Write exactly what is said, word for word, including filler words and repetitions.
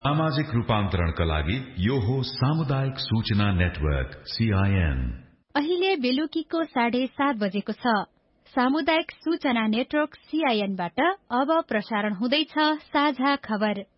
सामाजिक रूपान्तरणका लागि यो हो सामुदायिक सूचना नेटवर्क सीआईएन। अहिले बेलुकीको साढे सात बजेको छ। सामुदायिक सूचना नेटवर्क सीआईएनबाट अब प्रसारण हुँदैछ साझा खबर।